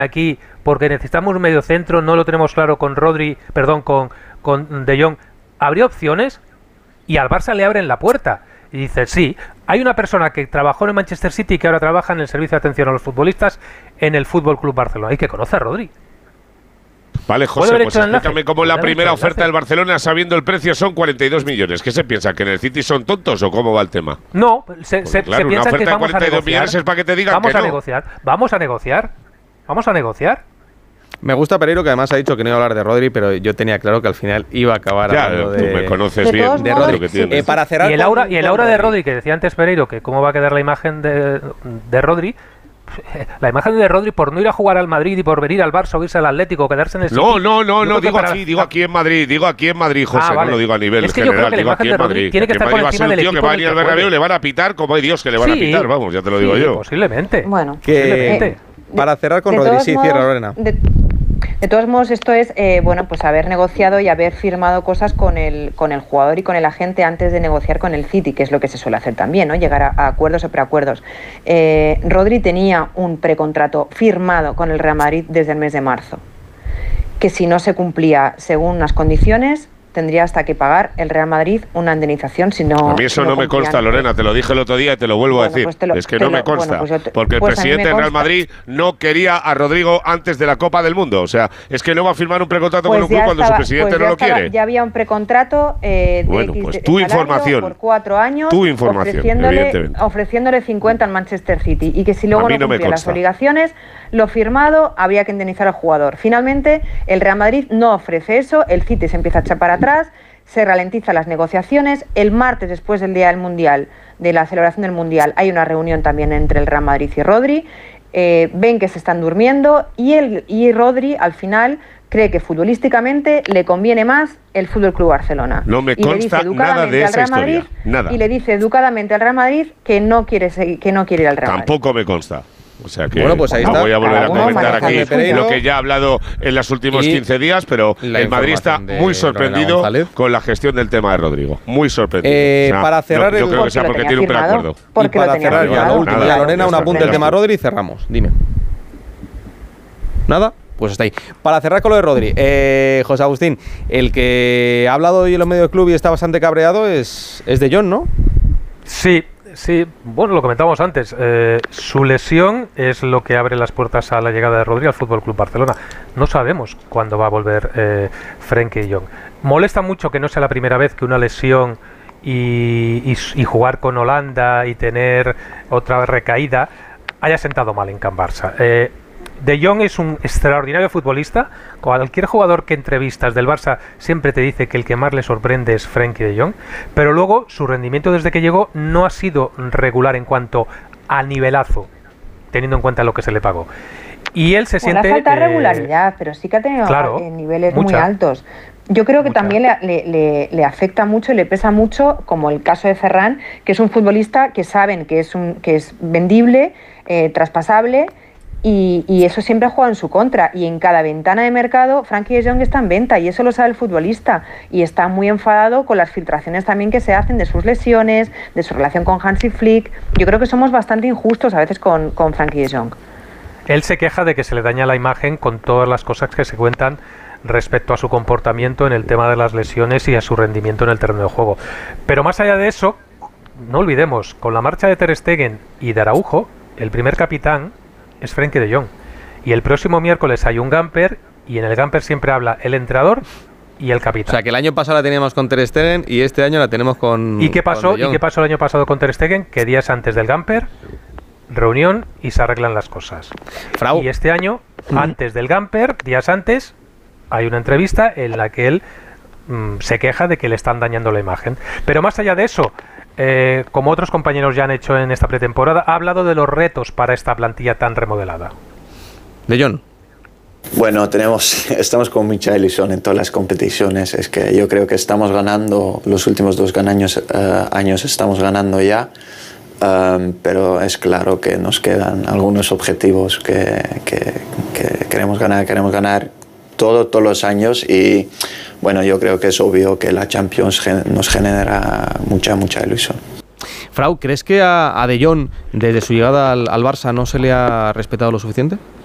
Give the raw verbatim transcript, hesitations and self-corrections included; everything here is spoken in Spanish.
aquí porque necesitamos un medio centro, no lo tenemos claro con Rodri, perdón, con, con De Jong, ¿habría opciones? Y al Barça le abren la puerta. Y dice, sí, hay una persona que trabajó en el Manchester City y que ahora trabaja en el servicio de atención a los futbolistas en el Fútbol Club Barcelona. Hay que conocer a Rodri. Vale, José, pues explícame cómo la primera oferta del Barcelona, sabiendo el precio, son cuarenta y dos millones. ¿Qué se piensa? ¿Que en el City son tontos o cómo va el tema? No, se, se, claro, se piensa una oferta que de vamos cuarenta y dos a negociar. millones es para que te digan vamos que a no. negociar, vamos a negociar, vamos a negociar. Me gusta Pereiro, que además ha dicho que no iba a hablar de Rodri, pero yo tenía claro que al final iba a acabar ya, hablando tú de... me conoces de bien. De Rodri. Sí, eh, para cerrar y el aura, y el aura de Rodri, que decía antes Pereiro, que cómo va a quedar la imagen de, de Rodri. La imagen de Rodri por no ir a jugar al Madrid y por venir al Barça o irse al Atlético o quedarse en el City. No, no, no, no, digo para... aquí, digo aquí en Madrid, digo aquí en Madrid, José, ah, vale. No lo digo a nivel es que general, yo digo aquí en Madrid. Tiene que estar por encima del equipo. Que va a venir al Bernabéu y le van a pitar, como hay Dios que le van sí, a pitar, vamos, ya te lo digo sí, yo. Posiblemente. Bueno, que, posiblemente. Eh, para cerrar con Rodri, sí, cierra Lorena. De, de todos modos, esto es, eh, bueno, pues haber negociado y haber firmado cosas con el, con el jugador y con el agente antes de negociar con el City, que es lo que se suele hacer también, ¿no? Llegar a, a acuerdos o preacuerdos. Eh, Rodri tenía un precontrato firmado con el Real Madrid desde el mes de marzo, que si no se cumplía según unas condiciones, tendría hasta que pagar el Real Madrid una indemnización si no... A mí eso si no no me consta, Lorena, te lo dije el otro día y te lo vuelvo bueno, a decir. Pues lo, es que no lo, me consta, bueno, pues te, porque el pues presidente del Real Madrid no quería a Rodrigo antes de la Copa del Mundo. O sea, es que no va a firmar un precontrato pues con un club cuando estaba, su presidente pues no lo estaba, quiere. Ya había un precontrato eh, de bueno, X pues tu información, por cuatro años, tu información, ofreciéndole, ofreciéndole cincuenta al Manchester City y que si luego no, no cumplía las obligaciones, lo firmado, había que indemnizar al jugador. Finalmente, el Real Madrid no ofrece eso, el City se empieza a echar para atrás, se ralentizan las negociaciones. El martes, después del día del Mundial, de la celebración del Mundial, hay una reunión también entre el Real Madrid y Rodri. Eh, ven que se están durmiendo y, el, y Rodri, al final, cree que futbolísticamente le conviene más el Fútbol Club Barcelona. No me consta nada de esa Madrid, historia. Nada. Y le dice educadamente al Real Madrid que no quiere, seguir, que no quiere ir al Real Madrid. Tampoco me consta. O sea que bueno, pues ahí no está. voy a volver a comentar aquí Pereiro, lo que ya he hablado en los últimos quince días, pero el Madrid está muy sorprendido con la gestión del tema de Rodrigo. Muy sorprendido. Eh, o sea, para cerrar, yo, yo creo que sea porque tiene un preacuerdo. Y para cerrar ya, la última, ya, Lorena, un apunte del tema Rodri y cerramos. Dime. ¿Nada? Pues está ahí. Para cerrar con lo de Rodri, eh, José Agustín, el que ha hablado hoy en los medios del club y está bastante cabreado es, es De Jong, ¿no? Sí. Sí, bueno, lo comentábamos antes. Eh, su lesión es lo que abre las puertas a la llegada de Rodri al Fútbol Club Barcelona. No sabemos cuándo va a volver eh, Frenkie de Jong. Molesta mucho que no sea la primera vez que una lesión y, y, y jugar con Holanda y tener otra recaída haya sentado mal en Can Barça. Eh, De Jong es un extraordinario futbolista. Cualquier jugador que entrevistas del Barça siempre te dice que el que más le sorprende es Frenkie de Jong, pero luego su rendimiento desde que llegó no ha sido regular en cuanto a nivelazo, teniendo en cuenta lo que se le pagó. Y él se bueno, siente... Le falta eh, regularidad, pero sí que ha tenido claro, niveles mucha, muy altos. Yo creo que mucha. también le, le, le, le afecta mucho y le pesa mucho, como el caso de Ferran, que es un futbolista que saben que es, un, que es vendible, eh, traspasable. Y, y eso siempre juega en su contra. Y en cada ventana de mercado, Frenkie de Jong está en venta y eso lo sabe el futbolista. Y está muy enfadado con las filtraciones también que se hacen de sus lesiones, de su relación con Hansi Flick. Yo creo que somos bastante injustos a veces con, con Frenkie de Jong. Él se queja de que se le daña la imagen con todas las cosas que se cuentan respecto a su comportamiento en el tema de las lesiones y a su rendimiento en el terreno de juego. Pero más allá de eso, no olvidemos, con la marcha de Ter Stegen y de Araujo, el primer capitán es Frenkie de Jong. Y el próximo miércoles hay un Gamper y en el Gamper siempre habla el entrenador y el capitán. O sea, que el año pasado la teníamos con Ter Stegen y este año la tenemos con ¿Y qué pasó? ¿Y qué pasó el año pasado con Ter Stegen? Que días antes del Gamper, reunión y se arreglan las cosas. Frau. Y este año, mm. antes del Gamper, días antes, hay una entrevista en la que él mm, se queja de que le están dañando la imagen. Pero más allá de eso, Eh, como otros compañeros ya han hecho en esta pretemporada, ha hablado de los retos para esta plantilla tan remodelada. De Jong. Bueno, tenemos, estamos con mucha ilusión en todas las competiciones. Es que yo creo que estamos ganando, los últimos dos años, uh, años estamos ganando ya, um, pero es claro que nos quedan algunos objetivos que, que, que queremos ganar, queremos ganar todo, todos los años y bueno, yo creo que es obvio que la Champions nos genera mucha, mucha ilusión. Frau, ¿crees que a, a De Jong, desde su llegada al, al Barça, no se le ha respetado lo suficiente?